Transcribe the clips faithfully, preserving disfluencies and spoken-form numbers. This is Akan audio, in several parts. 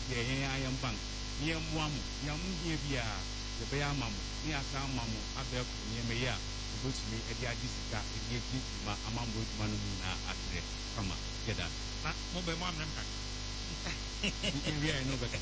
yɛ yɛn ayɛn bank yɛn mmoa mo yɛn mo yɛ bi a yɛbɛyɛ ama mo ne asa ama mo abɛɛko nneɛma yi a yɛbɛtumi de agye sika de adi dwuma ama mo adwuma no mu na atrɛ kama yɛda na mo bɛ mo amena mka wie ayɛ no bɛka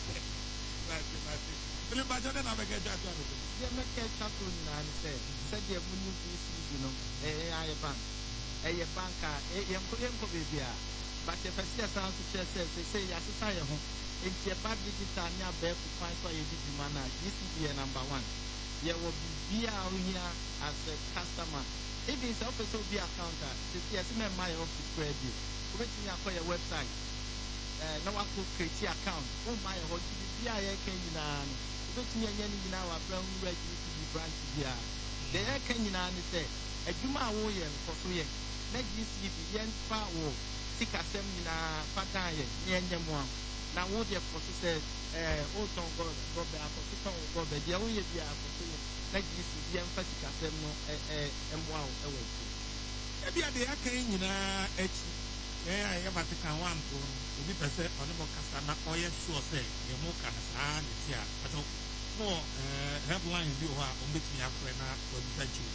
Philip Bajode na bɛka atwa atwa no yɛ mɛka atwa to nyinaa ne sɛ sɛdeɛ mo ne D C B no ɛyɛ ayɛ bank ɛyɛ bank a yɛnkɔ yɛnkɔ baabi a but yɛpɛ sɛ yɛsan so kyerɛ sɛ sɛ yɛasesa yɛ ho nti yɛba digital ne abɛɛfo kwan so a yɛdi dwuma no a D C B yɛ number one yɛwɔ biribi a wohia as a customer even sɛ wopɛ sɛ obi account a sɛsi yɛsɛ mɛma yɛ office kora bio wobɛtumi akɔ yɛ website na wakɔ create account woma yɛ hɔ nti biribi a yɛka nyinaa no wobɛtumi anyɛ no nyinaa wabra wo wura D C B branch biara deɛ yɛka nyinaa ne sɛ adwuma a woyɛ nkɔ so yɛ na D C B yɛmfa wɔ sikasɛm nyinaa fa dan yɛ ne yɛnyɛ mu a na wodeɛ kɔ so sɛ wotɔn gɔbɛ akɔso tɔn gɔbɛ deɛ woyɛ biara akɔ so yɛ na D C B yɛmfa sikasɛm no mmoa wo ɛwɔ akyi ebi a deɛ aka nyinaa akyi yɛn a yɛba te kan wampo no obi pɛ sɛ ɔne mo kasa na ɔyɛ sure sɛ yɛ mo ka saa ne ti a ɛtɔ mo helplines bi wɔ hɔ a ɔmbɛtumi afrɛ na ɔbisa kyi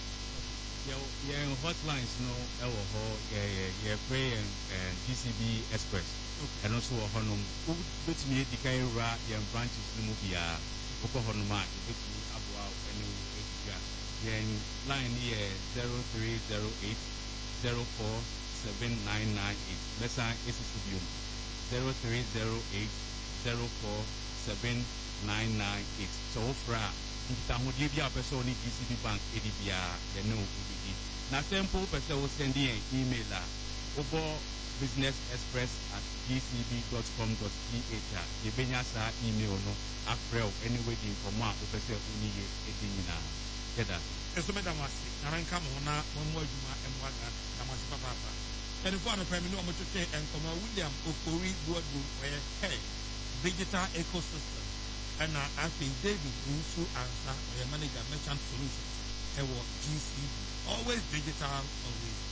yɛn hotlines no ɛwɔ hɔ yɛfrɛ yɛn D C B Express ɛno nso wɔ hɔnom wobɛtumi adi kan wura yɛn branches no mu biara wokɔ hɔnom a yɛbɛtumi aboa ɛne adua yɛn line no yɛ zero three zero eight zero four seven nine nine eight bɛsan ɛsi so bio zero three zero eight zero four seven nine nine eight sɛ wofrɛ a nkitahodeɛ bi a wopɛ sɛ wo ne D C B bank ɛdi biara yɛne wo wobɛdi na sɛ mpo wopɛ sɛ wo sɛnde yɛn email a wobɔ business express at d c b dot com dot p h a yɛbɛnya saa email no afrɛ wo ɛne wadi nkɔmmɔ a wopɛ sɛ wo ne yɛ ɛdi nyinaa yɛda ɛso mɛda mo ase na renka mo ho na mammu adwuma mmoa da da mo ase papaapa ɛnefo anɔpɛ me ne ɔmotwetwe nkɔmmɔ William Ofori Buadu ɔyɛ head digital ecosystem ɛna afei David Nsu Ansa ɔyɛ manager merchant solutions ɛwɔ G C B always digital always